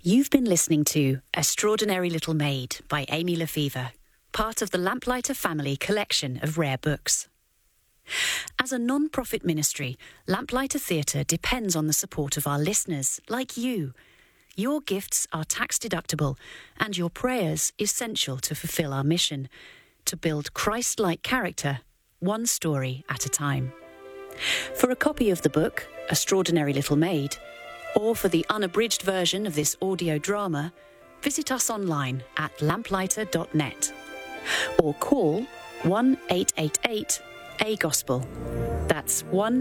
You've been listening to Extraordinary Little Maid by Amy Lefevre, part of the Lamplighter Family collection of rare books. As a non-profit ministry, Lamplighter Theatre depends on the support of our listeners, like you. Your gifts are tax-deductible, and your prayers essential to fulfil our mission, to build Christ-like character, one story at a time. For a copy of the book, Extraordinary Little Maid, or for the unabridged version of this audio drama, visit us online at lamplighter.net or call 1-888-A-GOSPEL. That's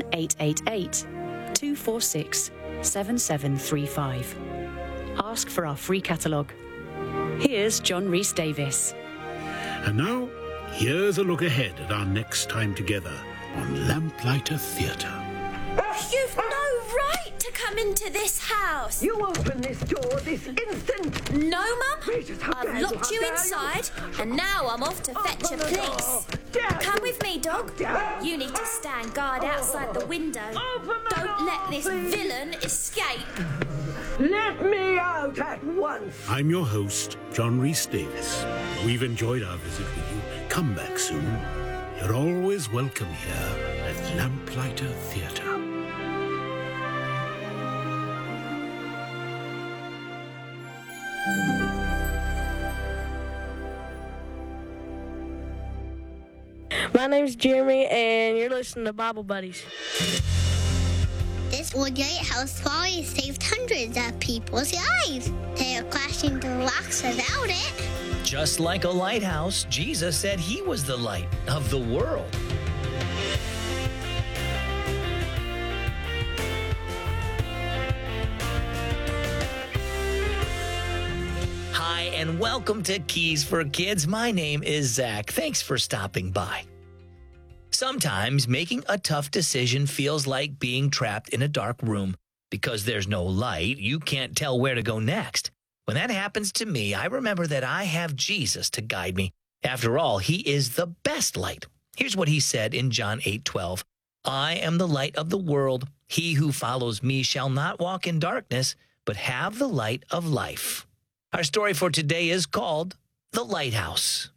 1-888-246-7735. Ask for our free catalogue. Here's John Rhys Davies. And now, here's a look ahead at our next time together on Lamplighter Theatre. You've no right to come into this house. You open this door this instant. No, Mum. Regis, how dare I've you, locked how you dare inside, and now I'm off to fetch a Open the police. door. Dare Come you. with me, dog. Dare You need to stand guard outside the window. Open the Don't door, let this please. villain escape. Let me out at once. I'm your host, John Rhys Davies. We've enjoyed our visit with you. Come back soon. You're always welcome here at Lamplighter Theatre. My name's Jeremy, and you're listening to Bible Buddies. This Woodgate House fire saved hundreds of people's lives. They are crashing the rocks without it. Just like a lighthouse, Jesus said he was the light of the world. Hi, and welcome to Keys for Kids. My name is Zach. Thanks for stopping by. Sometimes making a tough decision feels like being trapped in a dark room. Because there's no light, you can't tell where to go next. When that happens to me, I remember that I have Jesus to guide me. After all, he is the best light. Here's what he said in John 8:12. I am the light of the world. He who follows me shall not walk in darkness, but have the light of life. Our story for today is called The Lighthouse.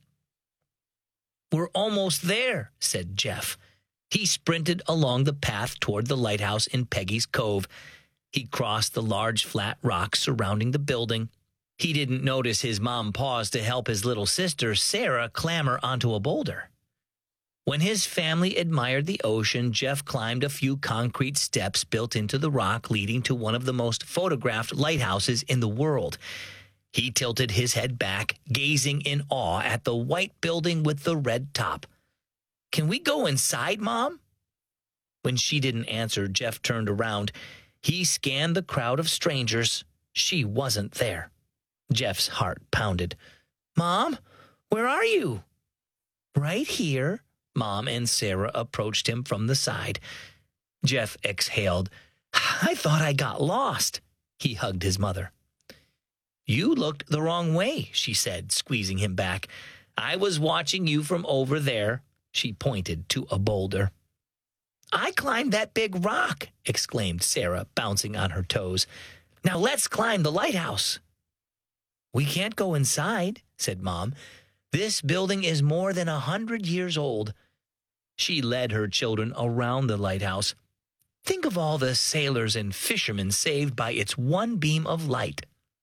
We're almost there, said Jeff. He sprinted along the path toward the lighthouse in Peggy's Cove. He crossed the large flat rocks surrounding the building. He didn't notice his mom pause to help his little sister, Sarah, clamber onto a boulder. When his family admired the ocean, Jeff climbed a few concrete steps built into the rock leading to one of the most photographed lighthouses in the world. He tilted his head back, gazing in awe at the white building with the red top. Can we go inside, Mom? When she didn't answer, Jeff turned around. He scanned the crowd of strangers. She wasn't there. Jeff's heart pounded. Mom, where are you? Right here. Mom and Sarah approached him from the side. Jeff exhaled. I thought I got lost. He hugged his mother. You looked the wrong way, she said, squeezing him back. I was watching you from over there. She pointed to a boulder. I climbed that big rock, exclaimed Sarah, bouncing on her toes. Now let's climb the lighthouse. We can't go inside, said Mom. This building is more than 100 years old. She led her children around the lighthouse. Think of all the sailors and fishermen saved by its one beam of light.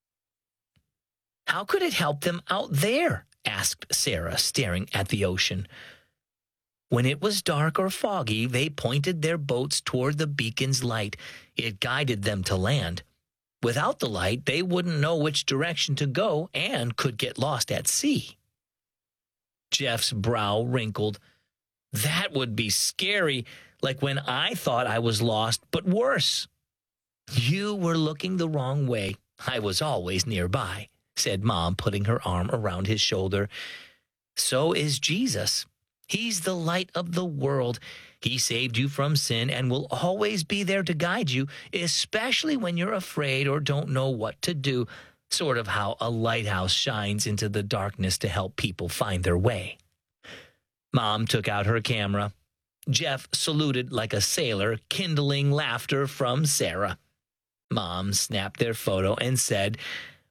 How could it help them out there? Asked Sarah, staring at the ocean. When it was dark or foggy, they pointed their boats toward the beacon's light. It guided them to land. Without the light, they wouldn't know which direction to go and could get lost at sea. Jeff's brow wrinkled. That would be scary, like when I thought I was lost, but worse. You were looking the wrong way. I was always nearby, said Mom, putting her arm around his shoulder. So is Jesus. He's the light of the world. He saved you from sin and will always be there to guide you, especially when you're afraid or don't know what to do, sort of how a lighthouse shines into the darkness to help people find their way. Mom took out her camera. Jeff saluted like a sailor, kindling laughter from Sarah. Mom snapped their photo and said,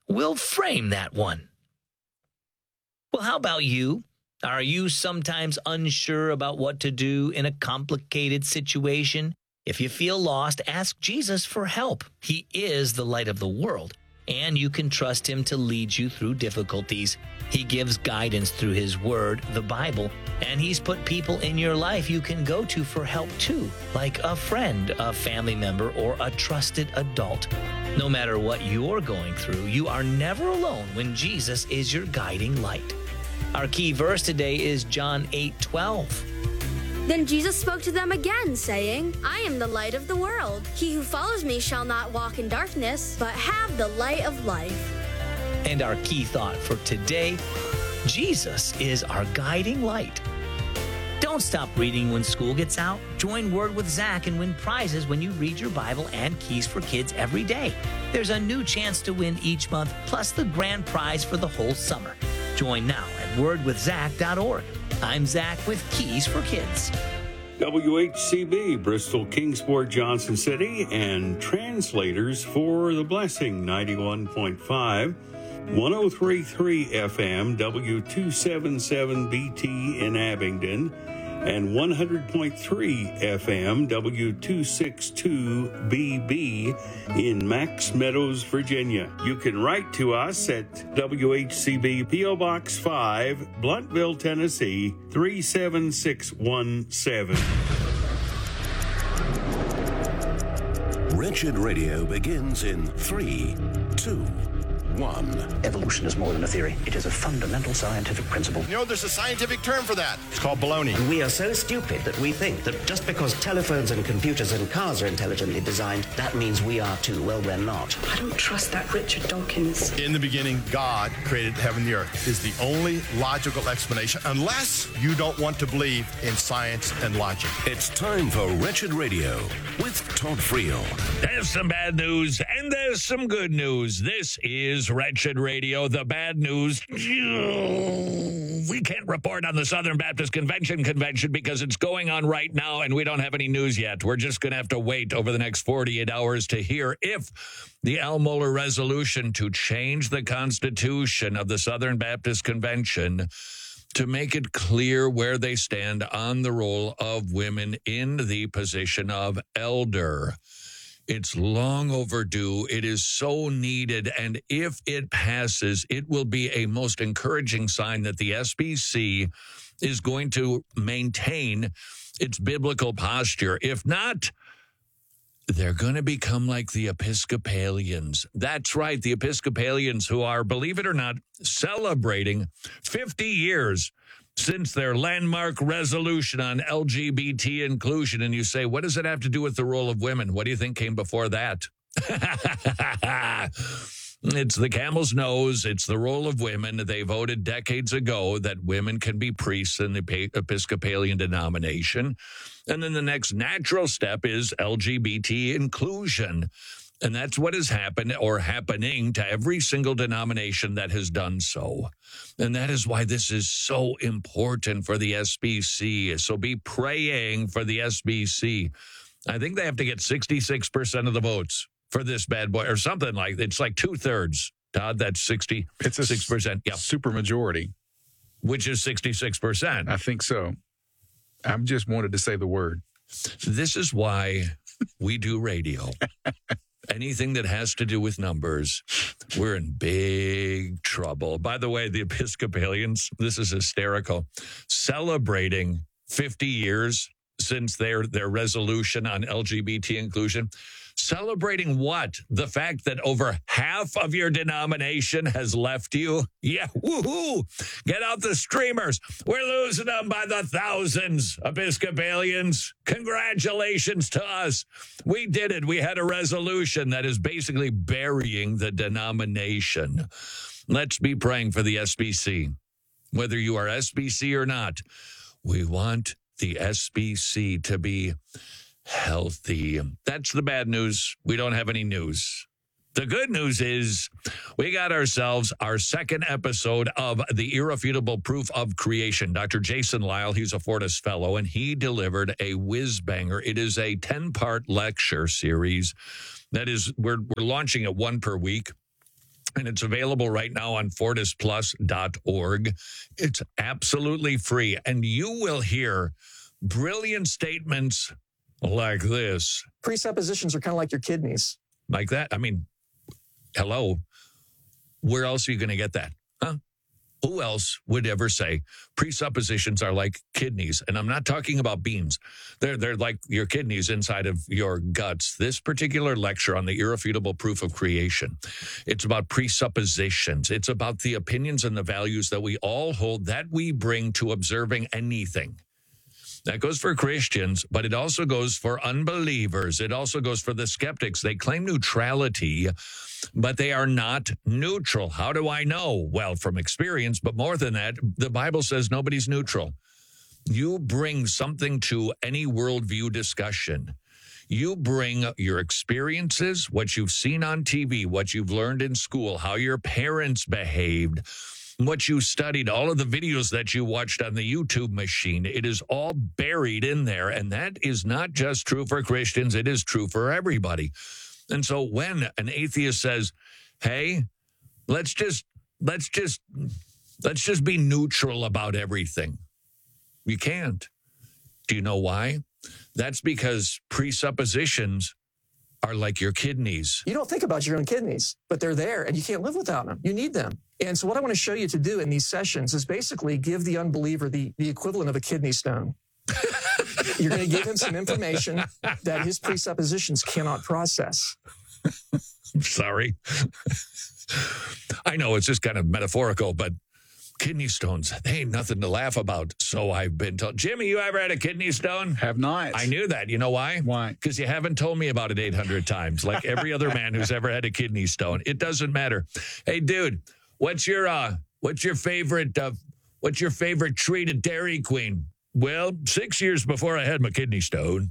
we'll frame that one. Well, how about you? Are you sometimes unsure about what to do in a complicated situation? If you feel lost, ask Jesus for help. He is the light of the world, and you can trust him to lead you through difficulties. He gives guidance through his word, the Bible, and he's put people in your life you can go to for help too, like a friend, a family member, or a trusted adult. No matter what you're going through, you are never alone when Jesus is your guiding light. Our key verse today is John 8:12. Then Jesus spoke to them again, saying, I am the light of the world. He who follows me shall not walk in darkness, but have the light of life. And our key thought for today, Jesus is our guiding light. Don't stop reading when school gets out. Join Word with Zach and win prizes when you read your Bible and Keys for Kids every day. There's a new chance to win each month, plus the grand prize for the whole summer. Join now at wordwithzach.org. I'm Zach with Keys for Kids. WHCB, Bristol, Kingsport, Johnson City, and translators for The Blessing, 91.5, 103.3 FM, W277BT in Abingdon, and 100.3 FM, W262BB in Max Meadows, Virginia. You can write to us at WHCB P.O. Box 5, Bluntville, Tennessee, 37617. Wretched Radio begins in 3, 2, 1. Evolution is more than a theory. It is a fundamental scientific principle. You know, there's a scientific term for that. It's called baloney. We are so stupid that we think that just because telephones and computers and cars are intelligently designed, that means we are too. Well, we're not. I don't trust that Richard Dawkins. In the beginning, God created heaven and the earth is the only logical explanation, unless you don't want to believe in science and logic. It's time for Wretched Radio with Todd Friel. There's some bad news, and there's some good news. This is Wretched Radio. The bad news, we can't report on the Southern Baptist Convention because it's going on right now, and we don't have any news yet. We're just going to have to wait over the next 48 hours to hear if the Al Mohler resolution to change the Constitution of the Southern Baptist Convention to make it clear where they stand on the role of women in the position of elder. It's long overdue. It is so needed. And if it passes, it will be a most encouraging sign that the SBC is going to maintain its biblical posture. If not, they're going to become like the Episcopalians. That's right, the Episcopalians who are, believe it or not, celebrating 50 years since their landmark resolution on LGBT inclusion. And you say, what does it have to do with the role of women? What do you think came before that? It's the camel's nose. It's the role of women. They voted decades ago that women can be priests in the Episcopalian denomination. And then the next natural step is LGBT inclusion. And that's what has happened or happening to every single denomination that has done so. And that is why this is so important for the SBC. So be praying for the SBC. I think they have to get 66% of the votes for this bad boy or something like that. It's like 2/3. Todd, that's 66%. It's a super majority. Which is 66%. I think so. I just wanted to say the word. This is why we do radio. Anything that has to do with numbers, we're in big trouble. By the way, the Episcopalians, this is hysterical, celebrating 50 years since their resolution on LGBT inclusion. Celebrating what? The fact that over half of your denomination has left you? Yeah, woohoo! Get out the streamers. We're losing them by the thousands, Episcopalians. Congratulations to us. We did it. We had a resolution that is basically burying the denomination. Let's be praying for the SBC. Whether you are SBC or not, we want the SBC to be healthy. That's the bad news. We don't have any news. The good news is we got ourselves our second episode of The Irrefutable Proof of Creation. Dr. Jason Lisle, he's a Fortis Fellow, and he delivered a whiz-banger. It is a 10-part lecture series. That is, we're launching it one per week. And it's available right now on fortisplus.org. It's absolutely free. And you will hear brilliant statements like this. Presuppositions are kind of like your kidneys. Like that? I mean, hello. Where else are you going to get that? Huh? Who else would ever say presuppositions are like kidneys? And I'm not talking about beans. They're like your kidneys inside of your guts. This particular lecture on the irrefutable proof of creation, it's about presuppositions. It's about the opinions and the values that we all hold, that we bring to observing anything. That goes for Christians, but it also goes for unbelievers. It also goes for the skeptics. They claim neutrality, but they are not neutral. How do I know? Well, from experience, but more than that, the Bible says nobody's neutral. You bring something to any worldview discussion. You bring your experiences, what you've seen on TV, what you've learned in school, how your parents behaved, what you studied, all of the videos that you watched on the YouTube machine. It is all buried in there. And that is not just true for Christians. It is true for everybody. And so when an atheist says, hey, let's just be neutral about everything, you can't. Do you know why? That's because presuppositions are like your kidneys. You don't think about your own kidneys, but they're there and you can't live without them. You need them. And so what I want to show you to do in these sessions is basically give the unbeliever the equivalent of a kidney stone. You're going to give him some information that his presuppositions cannot process. Sorry. I know it's just kind of metaphorical, but kidney stones, they ain't nothing to laugh about. So I've been told. Jimmy, you ever had a kidney stone? Have not. I knew that. You know why? Why? Because you haven't told me about it 800 times, like every other man who's ever had a kidney stone. It doesn't matter. Hey, dude, what's your favorite treat at Dairy Queen? Well, 6 years before I had my kidney stone.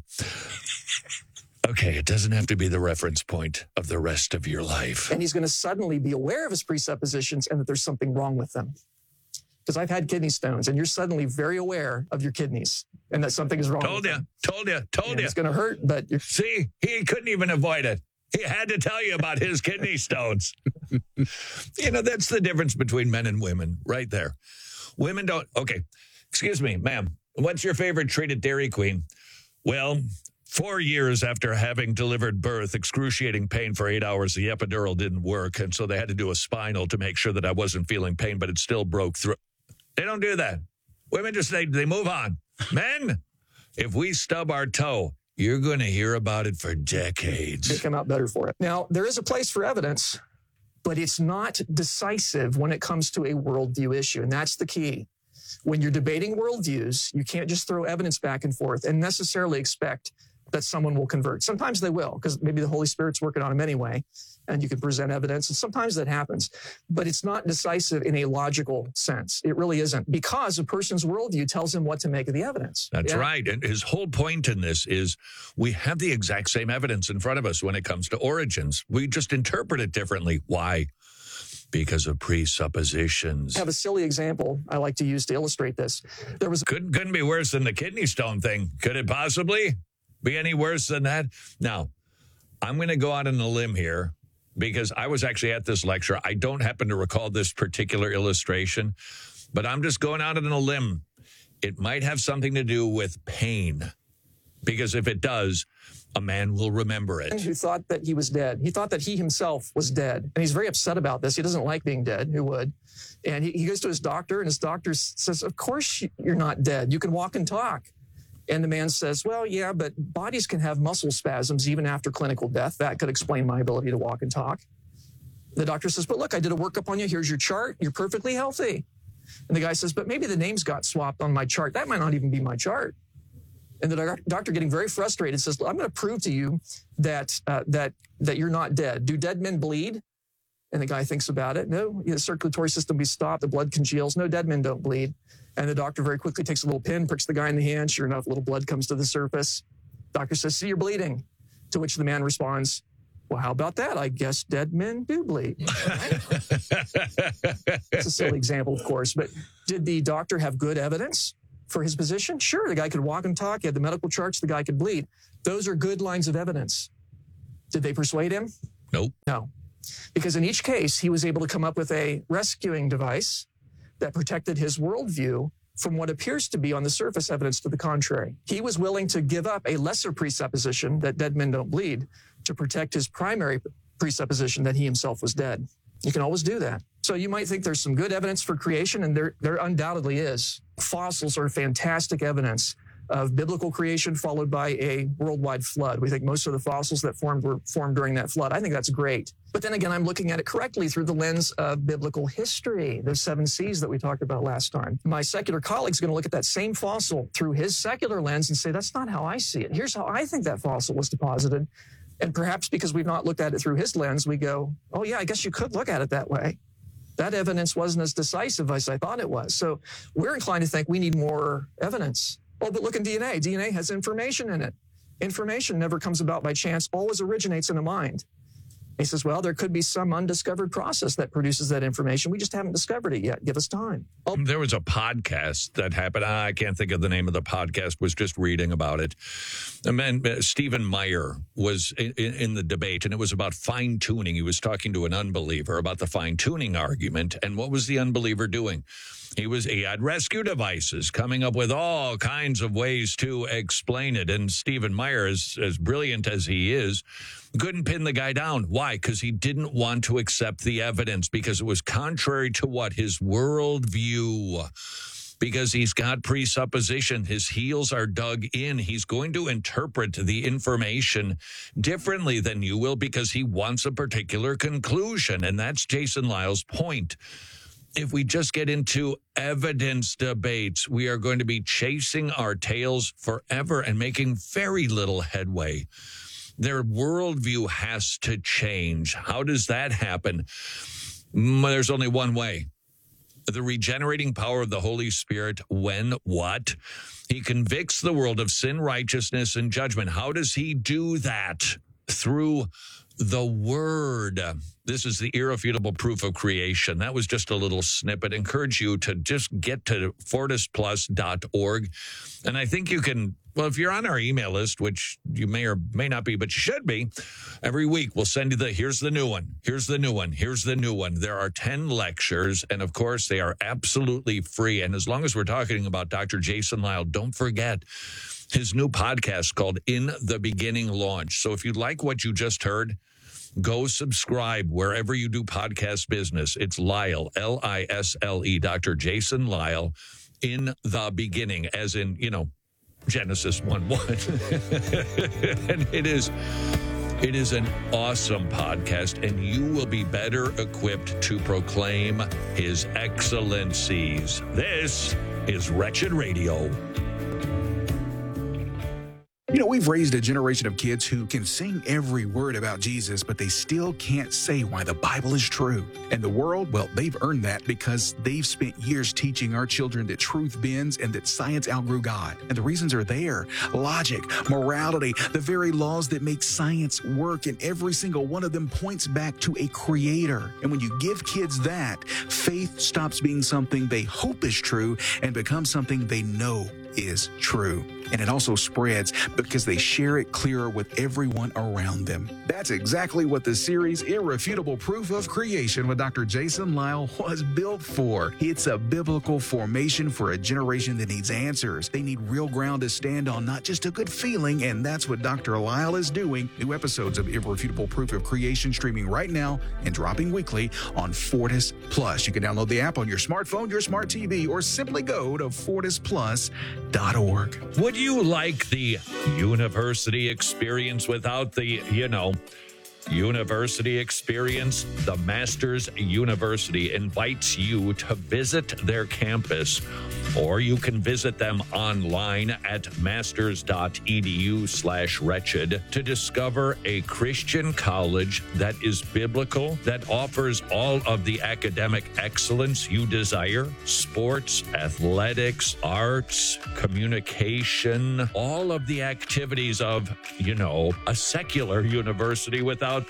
Okay, it doesn't have to be the reference point of the rest of your life. And he's going to suddenly be aware of his presuppositions and that there's something wrong with them. Because I've had kidney stones, and you're suddenly very aware of your kidneys and that something is wrong. Told you. It's going to hurt, but you're... See, he couldn't even avoid it. He had to tell you about his kidney stones. You know, that's the difference between men and women right there. Women don't... Okay, excuse me, ma'am. What's your favorite treat at Dairy Queen? Well, 4 years after having delivered birth, excruciating pain for 8 hours, the epidural didn't work, and so they had to do a spinal to make sure that I wasn't feeling pain, but it still broke through. They don't do that. Women just, they move on. Men, if we stub our toe, you're going to hear about it for decades. They come out better for it. Now, there is a place for evidence, but it's not decisive when it comes to a worldview issue, and that's the key. When you're debating worldviews, you can't just throw evidence back and forth and necessarily expect that someone will convert. Sometimes they will, because maybe the Holy Spirit's working on them anyway, and you can present evidence, and sometimes that happens. But it's not decisive in a logical sense. It really isn't, because a person's worldview tells him what to make of the evidence. That's right. And his whole point in this is we have the exact same evidence in front of us when it comes to origins. We just interpret it differently. Why? Because of presuppositions. I have a silly example I like to use to illustrate this. There was couldn't be worse than the kidney stone thing. Could it possibly be any worse than that? Now, I'm going to go out on a limb here because I was actually at this lecture. I don't happen to recall this particular illustration, but I'm just going out on a limb. It might have something to do with pain, because if it does, a man will remember it. Who thought that he was dead. He thought that he himself was dead. And he's very upset about this. He doesn't like being dead. Who would? And he goes to his doctor, and his doctor says, of course you're not dead. You can walk and talk. And the man says, well, yeah, but bodies can have muscle spasms even after clinical death. That could explain my ability to walk and talk. The doctor says, but look, I did a workup on you. Here's your chart. You're perfectly healthy. And the guy says, but maybe the names got swapped on my chart. That might not even be my chart. And the doctor, getting very frustrated, says, I'm going to prove to you that you're not dead. Do dead men bleed? And the guy thinks about it. No, the circulatory system be stopped. The blood congeals. No, dead men don't bleed. And the doctor very quickly takes a little pin, pricks the guy in the hand. Sure enough, a little blood comes to the surface. Doctor says, see, you're bleeding. To which the man responds, well, how about that? I guess dead men do bleed. It's a silly example, of course. But did the doctor have good evidence for his position? Sure, the guy could walk and talk. He had the medical charts. The guy could bleed. Those are good lines of evidence. Did they persuade him? Nope. No. Because in each case, he was able to come up with a rescuing device that protected his worldview from what appears to be on the surface evidence to the contrary. He was willing to give up a lesser presupposition that dead men don't bleed to protect his primary presupposition that he himself was dead. You can always do that. So you might think there's some good evidence for creation, and there undoubtedly is. Fossils are fantastic evidence of biblical creation followed by a worldwide flood. We think most of the fossils that formed were formed during that flood. I think that's great. But then again, I'm looking at it correctly through the lens of biblical history, those 7 C's that we talked about last time. My secular colleague's going to look at that same fossil through his secular lens and say, that's not how I see it. Here's how I think that fossil was deposited. And perhaps because we've not looked at it through his lens, we go, oh yeah, I guess you could look at it that way. That evidence wasn't as decisive as I thought it was. So we're inclined to think we need more evidence. Oh, but look at DNA. DNA has information in it. Information never comes about by chance, always originates in a mind. He says, well, there could be some undiscovered process that produces that information. We just haven't discovered it yet. Give us time. Oh, there was a podcast that happened. I can't think of the name of the podcast, was just reading about it. And then Stephen Meyer was in the debate, and it was about fine-tuning. He was talking to an unbeliever about the fine-tuning argument, and what was the unbeliever doing? He had rescue devices, coming up with all kinds of ways to explain it. And Stephen Meyer, as brilliant as he is, couldn't pin the guy down. Why? Because he didn't want to accept the evidence, because it was contrary to what? His worldview. Because he's got presupposition. His heels are dug in. He's going to interpret the information differently than you will because he wants a particular conclusion. And that's Jason Lisle's point. If we just get into evidence debates, we are going to be chasing our tails forever and making very little headway. Their worldview has to change. How does that happen? There's only one way. The regenerating power of the Holy Spirit, when what? He convicts the world of sin, righteousness, and judgment. How does he do that? Through the Word. This is the irrefutable proof of creation. That was just a little snippet. I encourage you to just get to fortisplus.org. And I think you can, well, if you're on our email list, which you may or may not be, but you should be, every week we'll send you here's the new one, here's the new one, here's the new one. There are 10 lectures, and of course they are absolutely free. And as long as we're talking about Dr. Jason Lisle, don't forget his new podcast called In the Beginning Launch. So if you like what you just heard, go subscribe wherever you do podcast business. It's Lisle, L-I-S-L-E, Dr. Jason Lisle, In the Beginning, as in, Genesis 1:1. And it is an awesome podcast, and you will be better equipped to proclaim his excellencies. This is Wretched Radio. We've raised a generation of kids who can sing every word about Jesus, but they still can't say why the Bible is true. And the world, well, they've earned that because they've spent years teaching our children that truth bends and that science outgrew God. And the reasons are there. Logic, morality, the very laws that make science work, and every single one of them points back to a creator. And when you give kids that, faith stops being something they hope is true and becomes something they know is true. And it also spreads because they share it clearer with everyone around them. That's exactly what the series Irrefutable Proof of Creation with Dr. Jason Lisle was built for. It's a biblical formation for a generation that needs answers. They need real ground to stand on, not just a good feeling, and that's what Dr. Lisle is doing. New episodes of Irrefutable Proof of Creation streaming right now and dropping weekly on Fortis Plus. You can download the app on your smartphone, your smart TV, or simply go to fortisplus.org. Would you like the university experience without the, university experience? The Masters University invites you to visit their campus, or you can visit them online at masters.edu/wretched to discover a Christian college that is biblical, that offers all of the academic excellence you desire: sports, athletics, arts, communication, all of the activities of, a secular university without the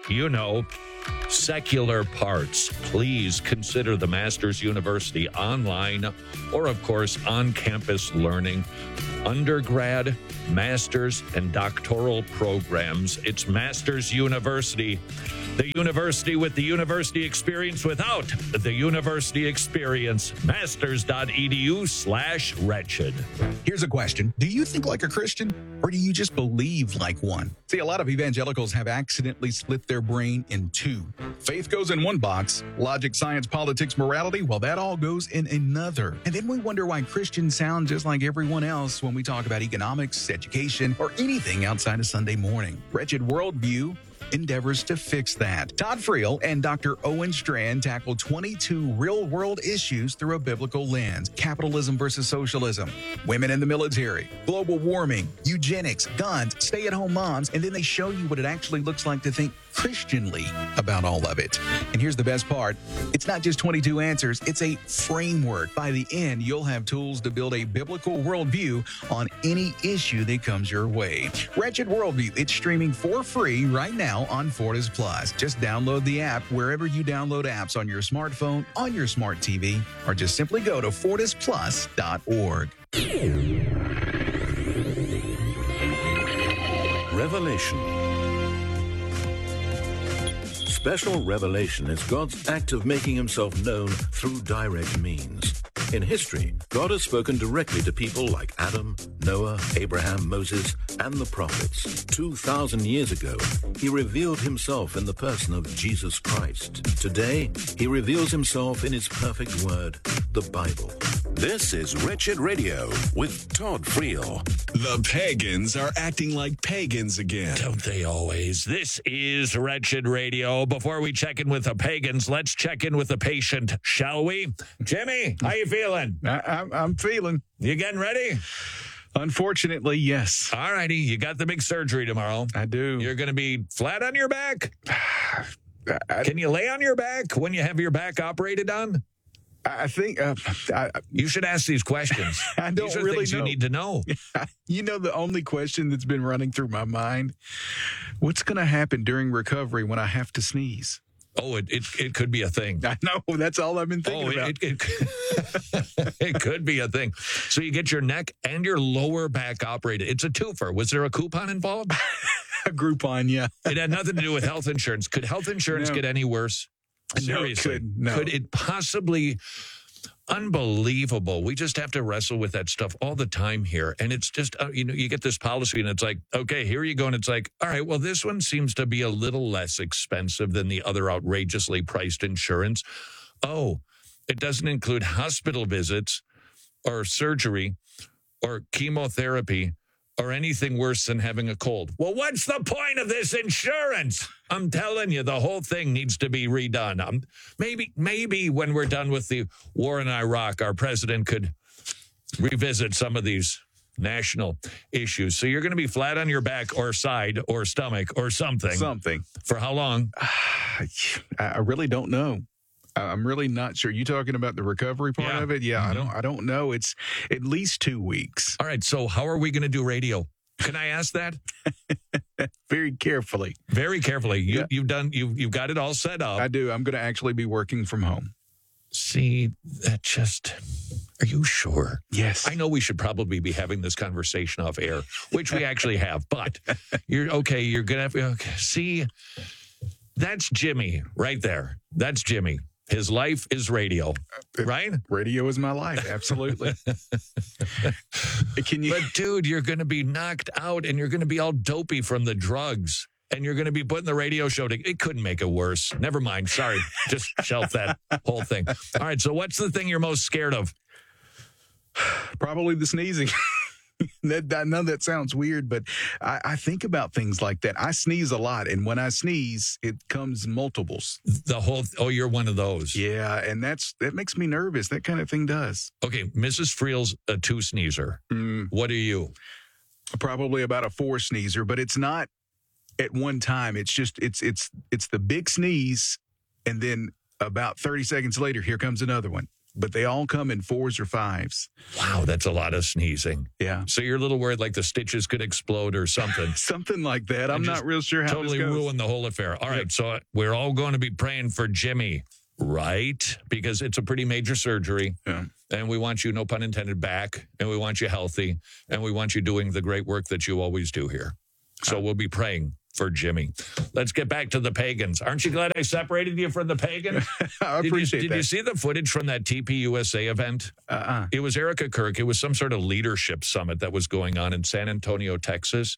you know, secular parts, please consider the Masters University online or, of course, on-campus learning, undergrad, master's, and doctoral programs. It's Masters University, the university with the university experience without the university experience. Masters.edu/wretched. Here's a question. Do you think like a Christian, or do you just believe like one? See, a lot of evangelicals have accidentally split their brain in two. Faith goes in one box. Logic, science, politics, morality, well, that all goes in another. And then we wonder why Christians sound just like everyone else when we talk about economics, education, or anything outside of Sunday morning. Wretched Worldview endeavors to fix that. Todd Friel and Dr. Owen Strand tackle 22 real-world issues through a biblical lens. Capitalism versus socialism, women in the military, global warming, eugenics, guns, stay-at-home moms, and then they show you what it actually looks like to think Christianly about all of it. And here's the best part. It's not just 22 answers, it's a framework. By the end, you'll have tools to build a biblical worldview on any issue that comes your way. Wretched Worldview, it's streaming for free right now on Fortis Plus. Just download the app wherever you download apps on your smartphone, on your smart TV, or just simply go to fortisplus.org. Revelation. Special revelation is God's act of making himself known through direct means. In history, God has spoken directly to people like Adam, Noah, Abraham, Moses, and the prophets. 2,000 years ago, he revealed himself in the person of Jesus Christ. Today, he reveals himself in his perfect word, the Bible. This is Wretched Radio with Todd Friel. The pagans are acting like pagans again. Don't they always? This is Wretched Radio. Before we check in with the pagans, let's check in with the patient, shall we? Jimmy, how you feeling? I'm feeling. You getting ready? Unfortunately, yes. All righty. You got the big surgery tomorrow. I do. You're going to be flat on your back? Can you lay on your back when you have your back operated on? I think you should ask these questions. I don't these are really things know. You need to know. You know, the only question that's been running through my mind, what's going to happen during recovery when I have to sneeze? Oh, it could be a thing. I know. That's all I've been thinking about. It could be a thing. So you get your neck and your lower back operated. It's a twofer. Was there a coupon involved? A Groupon, yeah. It had nothing to do with health insurance. Could health insurance get any worse? Seriously. Could it possibly? Unbelievable. We just have to wrestle with that stuff all the time here. And it's just, you get this policy and it's like, okay, here you go. And it's like, all right, well, this one seems to be a little less expensive than the other outrageously priced insurance. Oh, it doesn't include hospital visits or surgery or chemotherapy or anything worse than having a cold. Well, what's the point of this insurance? I'm telling you, the whole thing needs to be redone. Maybe when we're done with the war in Iraq, our president could revisit some of these national issues. So you're going to be flat on your back or side or stomach or something. Something. For how long? I really don't know. I'm really not sure. You talking about the recovery part of it? Yeah, I don't know. It's at least 2 weeks. All right. So how are we going to do radio? Can I ask that? Very carefully. Very carefully. You've got it all set up. I do. I'm going to actually be working from home. See, that just... Are you sure? Yes. I know we should probably be having this conversation off air, which we actually have, but you're okay. You're going to have... Okay. See, that's Jimmy right there. That's Jimmy. His life is radio, right? Radio is my life, absolutely. But, dude, you're going to be knocked out and you're going to be all dopey from the drugs. And you're going to be putting the radio show together. It couldn't make it worse. Never mind. Sorry. Just shelf that whole thing. All right. So what's the thing you're most scared of? Probably the sneezing. I know that sounds weird, but I think about things like that. I sneeze a lot, and when I sneeze, it comes multiples. You're one of those. Yeah, and that makes me nervous. That kind of thing does. Okay, Mrs. Friel's a 2 sneezer. What are you? Probably about a 4 sneezer, but it's not at one time. It's just it's the big sneeze, and then about 30 seconds later, here comes another one. but they all come in 4s or 5s. Wow, that's a lot of sneezing. Yeah. So you're a little worried like the stitches could explode or something. Something like that. I'm not real sure how totally this goes. ruin the whole affair. All right, so we're all going to be praying for Jimmy, right? Because it's a pretty major surgery. Yeah. And we want you, no pun intended, back. And we want you healthy. And we want you doing the great work that you always do here. So we'll be praying for Jimmy. Let's get back to the pagans. Aren't you glad I separated you from the pagan? I appreciate that. Did you see the footage from that TPUSA event? It was Erica Kirk. It was some sort of leadership summit that was going on in San Antonio, Texas.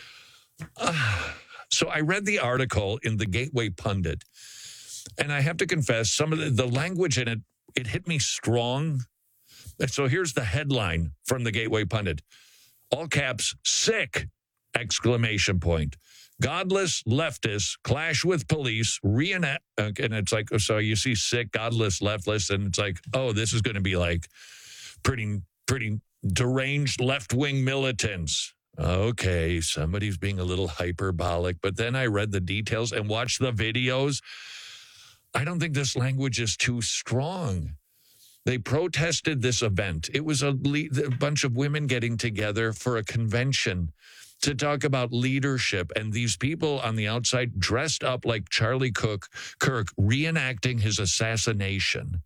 So I read the article in the Gateway Pundit, and I have to confess, some of the language in it, it hit me strong. And so here's the headline from the Gateway Pundit. All caps, sick! Exclamation point. Godless leftists clash with police, reenact, and it's like, so you see sick, godless leftists, and it's like, oh, this is going to be like pretty deranged left-wing militants. Okay, somebody's being a little hyperbolic, but then I read the details and watched the videos. I don't think this language is too strong. They protested this event. It was a bunch of women getting together for a convention to talk about leadership, and these people on the outside dressed up like Charlie Kirk reenacting his assassination.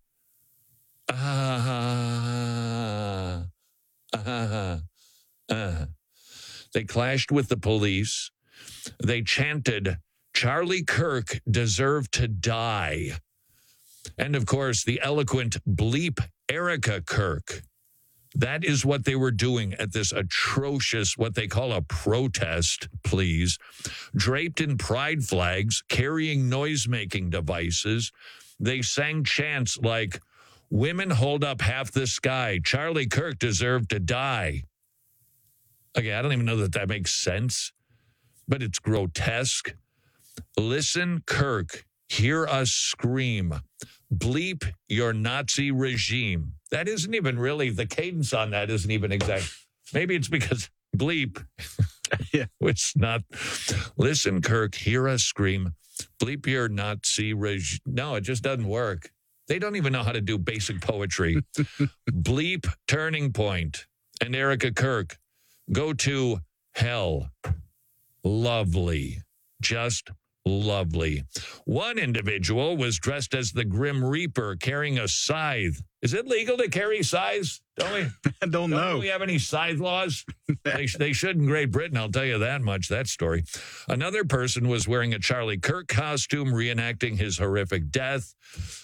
They clashed with the police. They chanted, Charlie Kirk deserved to die. And, of course, the eloquent bleep Erica Kirk. That is what they were doing at this atrocious, what they call a protest, please, draped in pride flags, carrying noise-making devices. They sang chants like, women hold up half the sky. Charlie Kirk deserved to die. Okay, I don't even know that makes sense, but it's grotesque. Listen, Kirk, hear us scream. Bleep your Nazi regime. That isn't even really, the cadence on that isn't even exact. Maybe it's because bleep, which not, listen, Kirk, hear us scream. Bleep your Nazi regime. No, it just doesn't work. They don't even know how to do basic poetry. Bleep turning point. And Erica Kirk, go to hell. Lovely. Just lovely. One individual was dressed as the Grim Reaper carrying a scythe. Is it legal to carry scythes? Don't we? Don't know. Do we have any scythe laws? They should in Great Britain, I'll tell you that much, that story. Another person was wearing a Charlie Kirk costume, reenacting his horrific death.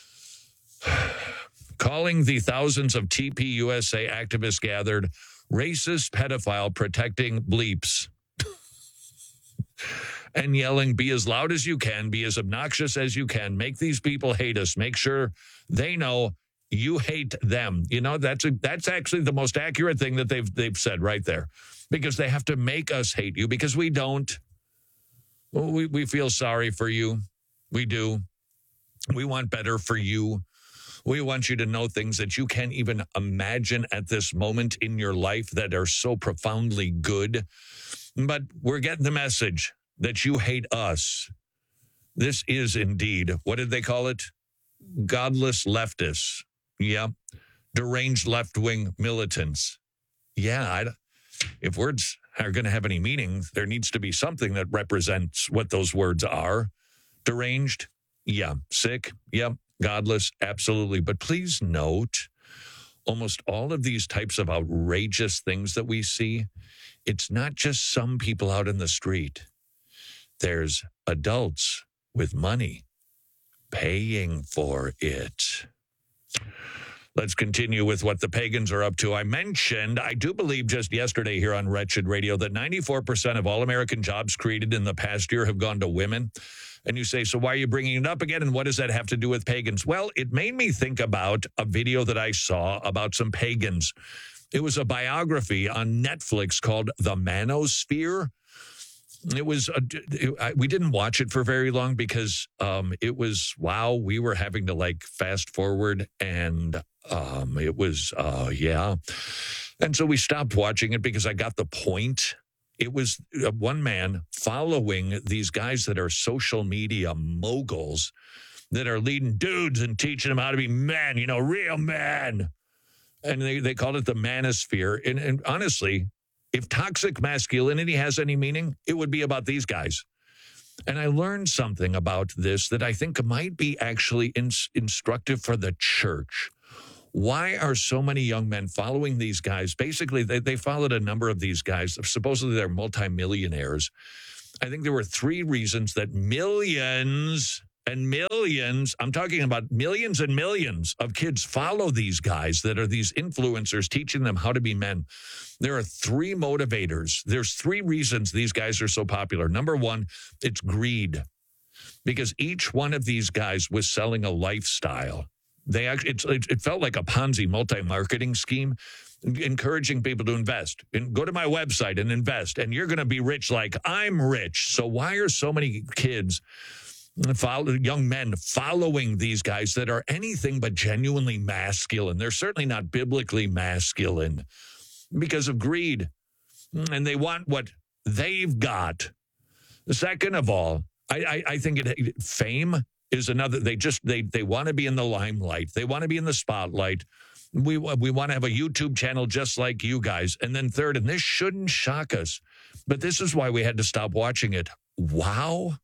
Calling the thousands of TPUSA activists gathered racist pedophile protecting bleeps. And yelling, be as loud as you can, be as obnoxious as you can, make these people hate us, make sure they know you hate them. You know, that's actually the most accurate thing that they've said right there, because they have to make us hate you, because we don't. We feel sorry for you. We do. We want better for you. We want you to know things that you can't even imagine at this moment in your life that are so profoundly good. But we're getting the message that you hate us. This is indeed, what did they call it? Godless leftists. Yeah. Deranged left-wing militants. Yeah. If words are going to have any meaning, there needs to be something that represents what those words are. Deranged. Yeah. Sick. Yeah. Godless. Absolutely. But please note, almost all of these types of outrageous things that we see, it's not just some people out in the street. There's adults with money paying for it. Let's continue with what the pagans are up to. I mentioned, I do believe just yesterday here on Wretched Radio, that 94% of all American jobs created in the past year have gone to women. And you say, so why are you bringing it up again? And what does that have to do with pagans? Well, it made me think about a video that I saw about some pagans. It was a biography on Netflix called The Manosphere. It was, we didn't watch it for very long because it was, wow, we were having to like fast forward, and it was, yeah. And so we stopped watching it because I got the point. It was one man following these guys that are social media moguls that are leading dudes and teaching them how to be men, real men. And they called it the manosphere. And honestly, if toxic masculinity has any meaning, it would be about these guys. And I learned something about this that I think might be actually instructive for the church. Why are so many young men following these guys? Basically, they followed a number of these guys. Supposedly, they're multimillionaires. I think there were 3 reasons that millions and millions, I'm talking about millions and millions of kids follow these guys that are these influencers teaching them how to be men. There are 3 motivators. There's 3 reasons these guys are so popular. Number 1, it's greed. Because each one of these guys was selling a lifestyle. It felt like a Ponzi multi-marketing scheme, encouraging people to invest. And go to my website and invest, and you're going to be rich like I'm rich. So why are so many kids, young men, following these guys that are anything but genuinely masculine? They're certainly not biblically masculine because of greed. And they want what they've got. Second of all, I think fame is another. They want to be in the limelight. They want to be in the spotlight. We want to have a YouTube channel just like you guys. And then third, and this shouldn't shock us, but this is why we had to stop watching it. Wow.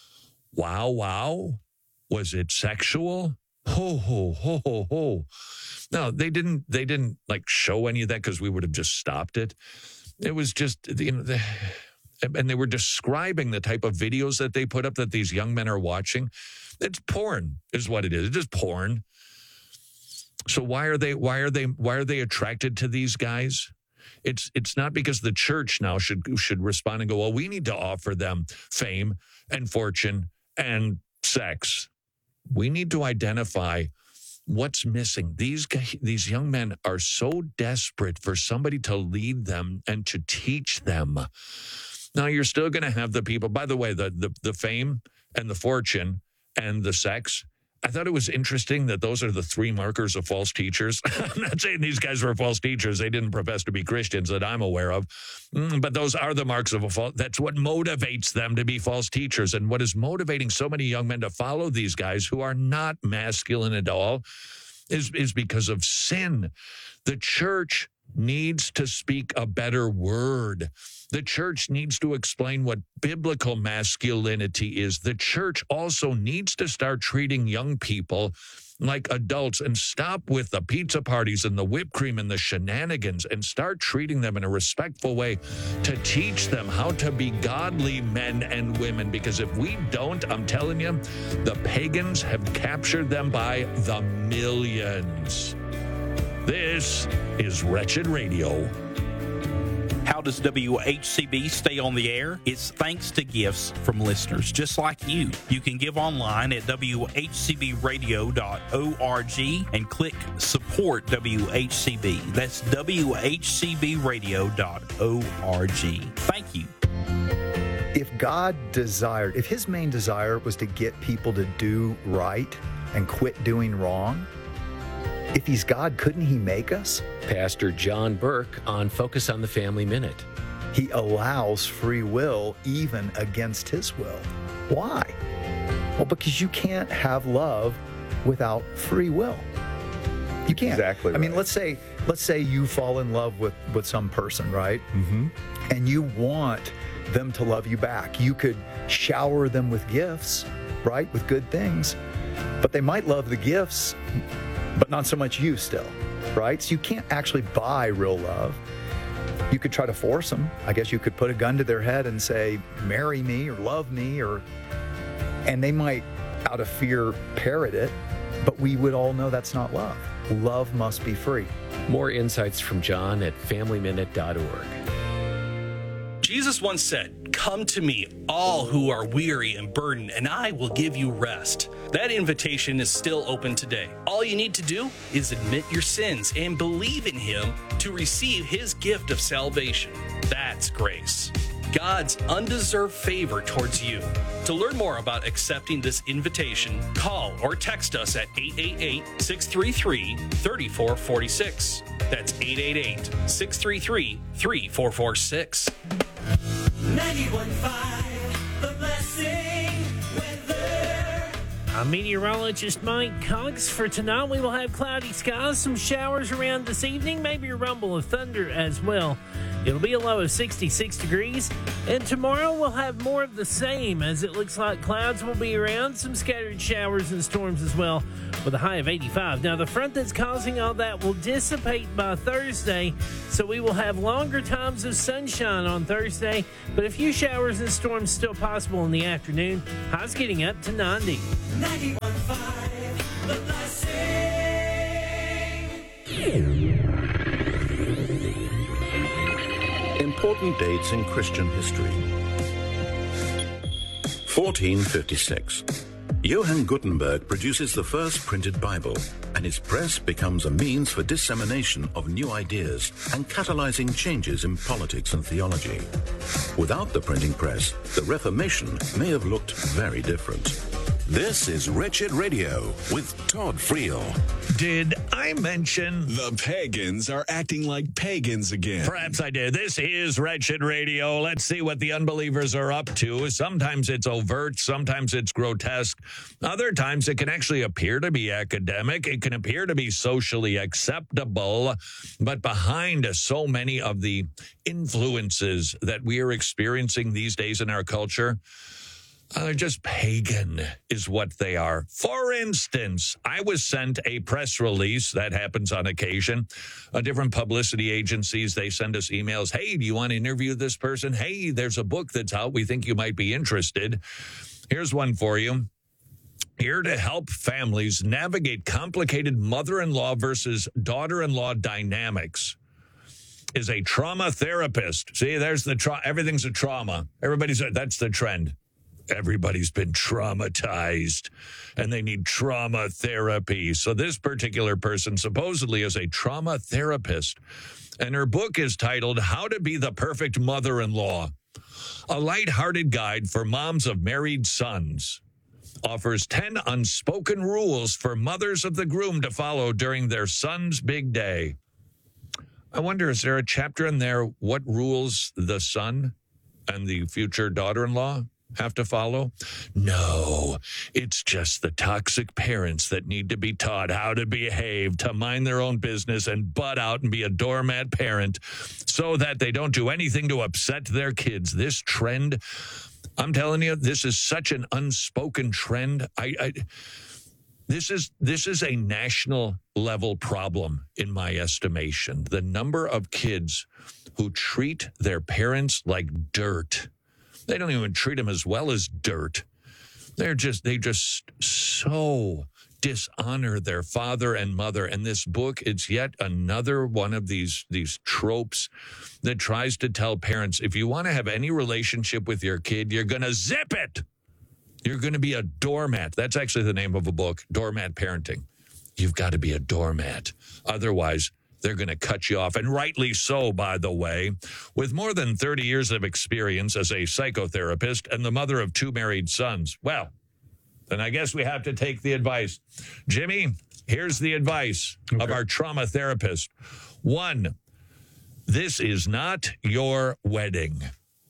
Was it sexual? Ho. No, they didn't like show any of that because we would have just stopped it. It was just, and they were describing the type of videos that they put up that these young men are watching. It's porn is what it is. It's just porn. So why are they attracted to these guys? It's not because the church now should respond and go, well, we need to offer them fame and fortune and sex. We need to identify what's missing. These young men are so desperate for somebody to lead them and to teach them. Now, you're still going to have the people, by the way, the fame and the fortune and the sex. I thought it was interesting that those are the 3 markers of false teachers. I'm not saying these guys were false teachers. They didn't profess to be Christians that I'm aware of. But those are the marks of a false. That's what motivates them to be false teachers. And what is motivating so many young men to follow these guys who are not masculine at all is because of sin. The church needs to speak a better word. The church needs to explain what biblical masculinity is. The church also needs to start treating young people like adults and stop with the pizza parties and the whipped cream and the shenanigans and start treating them in a respectful way to teach them how to be godly men and women. Because if we don't, I'm telling you, the pagans have captured them by the millions. This is Wretched Radio. How does WHCB stay on the air? It's thanks to gifts from listeners just like you. You can give online at WHCBradio.org and click Support WHCB. That's WHCBradio.org. Thank you. If his main desire was to get people to do right and quit doing wrong, if he's God, couldn't he make us? Pastor John Burke on Focus on the Family Minute. He allows free will even against his will. Why? Well, because you can't have love without free will. You can't. Exactly. I mean, let's say you fall in love with some person, right? Mm-hmm. And you want them to love you back. You could shower them with gifts, right? With good things. But they might love the gifts, but not so much you still, right? So you can't actually buy real love. You could try to force them. I guess you could put a gun to their head and say, marry me or love me, and they might, out of fear, parrot it. But we would all know that's not love. Love must be free. More insights from John at FamilyMinute.org. Jesus once said, "Come to me, all who are weary and burdened, and I will give you rest." That invitation is still open today. All you need to do is admit your sins and believe in Him to receive His gift of salvation. That's grace, God's undeserved favor towards you. To learn more about accepting this invitation, call or text us at 888-633-3446. That's 888-633-3446. 91.5, The Blessing, weather. I'm meteorologist Mike Cox. For tonight, we will have cloudy skies, some showers around this evening, maybe a rumble of thunder as well. It'll be a low of 66 degrees. And tomorrow, we'll have more of the same, as it looks like clouds will be around, some scattered showers and storms as well, with a high of 85. Now, the front that's causing all that will dissipate by Thursday, so we will have longer times of sunshine on Thursday, but a few showers and storms still possible in the afternoon. Highs getting up to 90. 91.5 The Blessing. Important dates in Christian history. 1456. Johann Gutenberg produces the first printed Bible, and his press becomes a means for dissemination of new ideas and catalyzing changes in politics and theology. Without the printing press, the Reformation may have looked very different. This is Wretched Radio with Todd Friel. Did I mention the pagans are acting like pagans again? Perhaps I did. This is Wretched Radio. Let's see what the unbelievers are up to. Sometimes it's overt, sometimes it's grotesque. Other times it can actually appear to be academic. It can appear to be socially acceptable. But behind so many of the influences that we are experiencing these days in our culture, just pagan is what they are. For instance, I was sent a press release. That happens on occasion. Different publicity agencies, they send us emails. Hey, do you want to interview this person? Hey, there's a book that's out. We think you might be interested. Here's one for you. Here to help families navigate complicated mother-in-law versus daughter-in-law dynamics is a trauma therapist. See, there's the everything's a trauma. That's the trend. Everybody's been traumatized and they need trauma therapy. So this particular person supposedly is a trauma therapist, and her book is titled How to Be the Perfect Mother-in-Law, a lighthearted guide for moms of married sons. Offers 10 unspoken rules for mothers of the groom to follow during their son's big day. I wonder, is there a chapter in there what rules the son and the future daughter-in-law have to follow? No, it's just the toxic parents that need to be taught how to behave, to mind their own business and butt out and be a doormat parent so that they don't do anything to upset their kids. This trend, I'm telling you, this is such an unspoken trend. This is a national level problem in my estimation. The number of kids who treat their parents like dirt. They don't even treat them as well as dirt. They just so dishonor their father and mother. And this book, it's yet another one of these tropes that tries to tell parents, if you want to have any relationship with your kid, you're going to zip it. You're going to be a doormat. That's actually the name of a book, Doormat Parenting. You've got to be a doormat. Otherwise, they're going to cut you off, and rightly so, by the way. With more than 30 years of experience as a psychotherapist and the mother of 2 married sons, well, then I guess we have to take the advice. Jimmy, here's the advice of our trauma therapist. 1, this is not your wedding.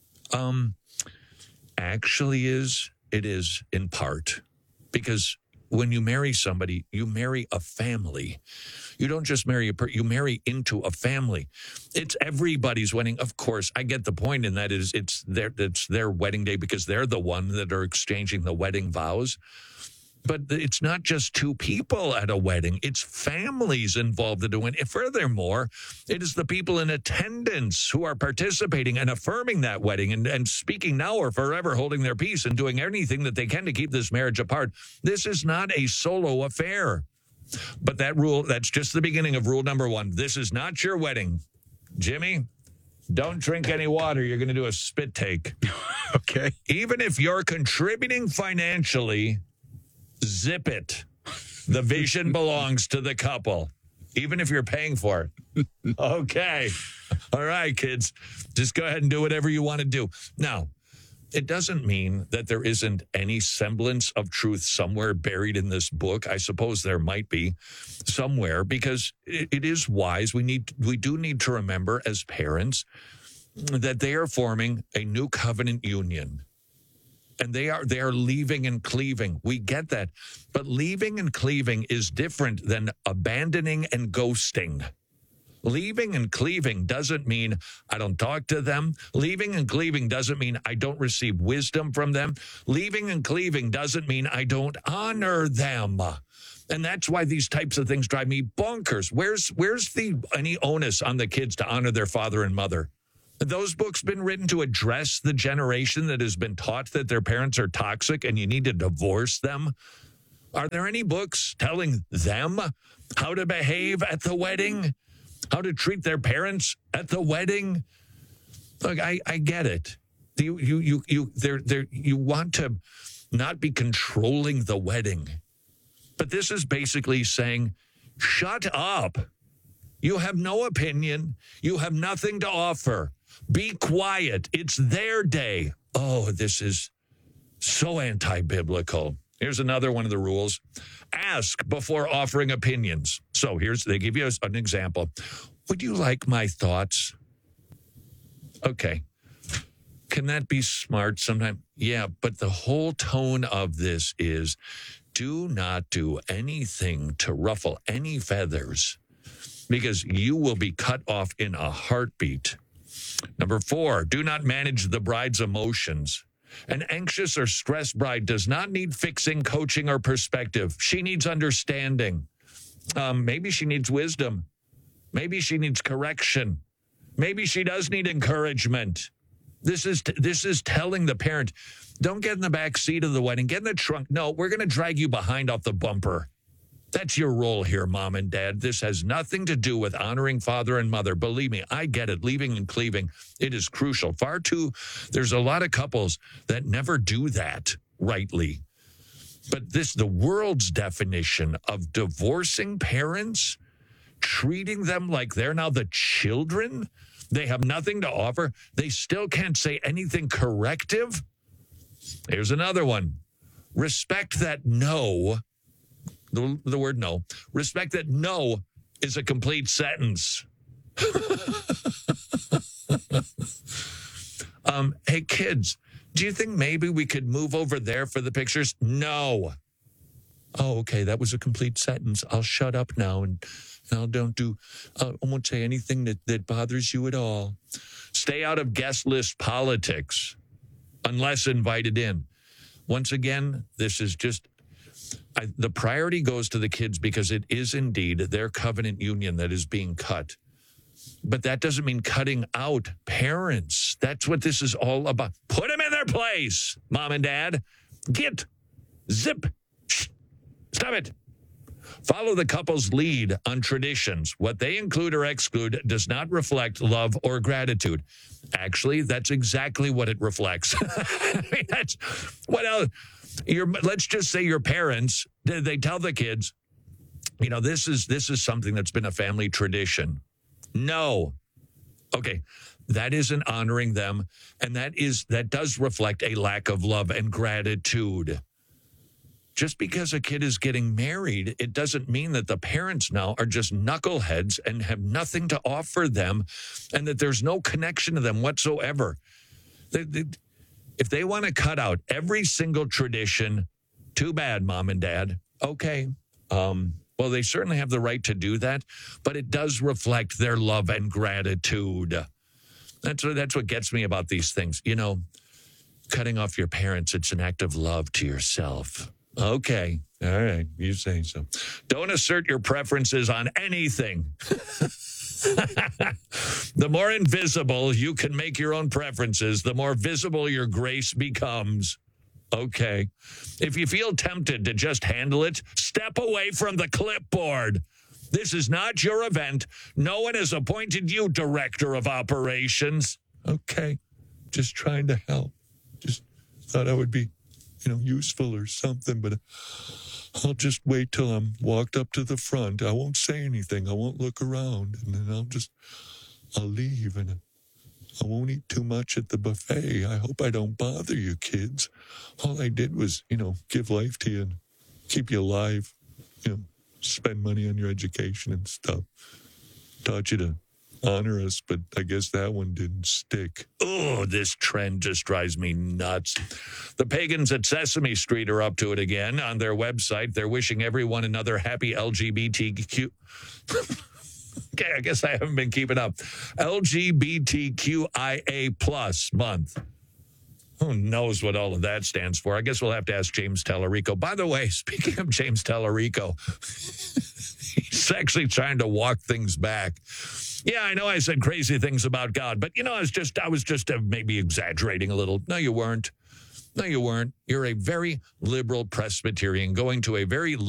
Actually it is in part, because when you marry somebody, you marry a family. You don't just marry you marry into a family. It's everybody's wedding. Of course, I get the point in that it's their wedding day because they're the one that are exchanging the wedding vows. But it's not just 2 people at a wedding. It's families involved in it. And furthermore, it is the people in attendance who are participating and affirming that wedding and speaking now or forever holding their peace and doing anything that they can to keep this marriage apart. This is not a solo affair. But that's just the beginning of rule number 1. This is not your wedding. Jimmy, don't drink any water. You're going to do a spit take. Okay. Even if you're contributing financially, zip it. The vision belongs to the couple, even if you're paying for it. Okay. All right, kids. Just go ahead and do whatever you want to do. Now, it doesn't mean that there isn't any semblance of truth somewhere buried in this book. I suppose there might be somewhere, because it is wise. We do need to remember as parents that they are forming a new covenant union. And they are leaving and cleaving. We get that. But leaving and cleaving is different than abandoning and ghosting. Leaving and cleaving doesn't mean I don't talk to them. Leaving and cleaving doesn't mean I don't receive wisdom from them. Leaving and cleaving doesn't mean I don't honor them. And that's why these types of things drive me bonkers. Where's any onus on the kids to honor their father and mother? Have those books been written to address the generation that has been taught that their parents are toxic and you need to divorce them? Are there any books telling them how to behave at the wedding? How to treat their parents at the wedding? Look, I get it. You want to not be controlling the wedding. But this is basically saying, shut up. You have no opinion. You have nothing to offer. Be quiet. It's their day. Oh, this is so anti-biblical. Here's another one of the rules. Ask before offering opinions. So they give you an example. Would you like my thoughts? Okay. Can that be smart sometimes? Yeah, but the whole tone of this is do not do anything to ruffle any feathers because you will be cut off in a heartbeat. Number 4, do not manage the bride's emotions. An anxious or stressed bride does not need fixing, coaching, or perspective. She needs understanding. Maybe she needs wisdom. Maybe she needs correction. Maybe she does need encouragement. This is telling the parent, don't get in the back seat of the wedding. Get in the trunk. No, we're going to drag you behind off the bumper. That's your role here, mom and dad. This has nothing to do with honoring father and mother. Believe me, I get it. Leaving and cleaving, it is crucial. There's a lot of couples that never do that rightly. But the world's definition of divorcing parents, treating them like they're now the children, they have nothing to offer, they still can't say anything corrective. Here's another one. Respect that no. The word no. Respect that no is a complete sentence. Hey, kids, do you think maybe we could move over there for the pictures? No. Oh, okay, that was a complete sentence. I'll shut up now and I won't say anything that bothers you at all. Stay out of guest list politics unless invited in. Once again, this is just... the priority goes to the kids because it is indeed their covenant union that is being cut. But that doesn't mean cutting out parents. That's what this is all about. Put them in their place, mom and dad. Zip. Shh. Stop it. Follow the couple's lead on traditions. What they include or exclude does not reflect love or gratitude. Actually, that's exactly what it reflects. That's what else? Let's just say your parents, they tell the kids, this is something that's been a family tradition. No. Okay. That isn't honoring them. And that does reflect a lack of love and gratitude. Just because a kid is getting married, it doesn't mean that the parents now are just knuckleheads and have nothing to offer them and that there's no connection to them whatsoever. If they want to cut out every single tradition, too bad, mom and dad. Okay. Well, they certainly have the right to do that, but it does reflect their love and gratitude. That's what gets me about these things. Cutting off your parents, it's an act of love to yourself. Okay. All right. You say so. Don't assert your preferences on anything. The more invisible you can make your own preferences, the more visible your grace becomes. Okay. If you feel tempted to just handle it, step away from the clipboard. This is not your event. No one has appointed you director of operations. Okay. Just trying to help. Just thought I would be, useful or something, but I'll just wait till I'm walked up to the front. I won't say anything. I won't look around. And then I'll leave and I won't eat too much at the buffet. I hope I don't bother you kids. All I did was, give life to you and keep you alive, spend money on your education and stuff. Taught you to honor us, but I guess that one didn't stick. Oh, this trend just drives me nuts. The pagans at Sesame Street are up to it again. On their website, they're wishing everyone another happy LGBTQ... Okay, I guess I haven't been keeping up. LGBTQIA plus month. Who knows what all of that stands for? I guess we'll have to ask James Tallarico. By the way, speaking of James Tallarico, he's actually trying to walk things back. Yeah, I know I said crazy things about God, but, I was just maybe exaggerating a little. No, you weren't. You're a very liberal Presbyterian going to a very